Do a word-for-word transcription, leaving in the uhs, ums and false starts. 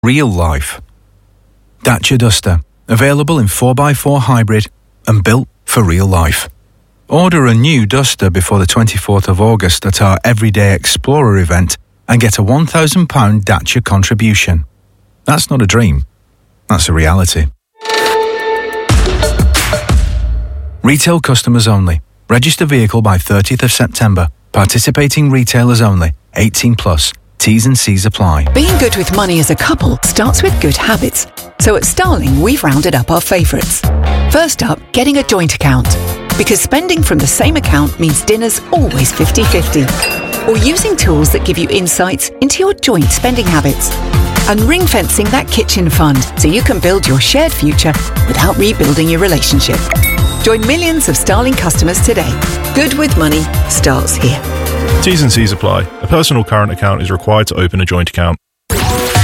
Real life. Dacia Duster. Available in four by four hybrid and built for real life. Order a new Duster before the twenty-fourth of August at our Everyday Explorer event and get a one thousand pounds Dacia contribution. That's not a dream. That's a reality. Retail customers only. Register vehicle by thirtieth of September. Participating retailers only. eighteen plus. T's and C's apply. Being good with money as a couple starts with good habits. So at Starling, we've rounded up our favourites. First up, getting a joint account. Because spending from the same account means dinner's always fifty-fifty. Or using tools that give you insights into your joint spending habits. And ring-fencing that kitchen fund so you can build your shared future without rebuilding your relationship. Join millions of Starling customers today. Good with money starts here. T's and C's apply. A personal current account is required to open a joint account.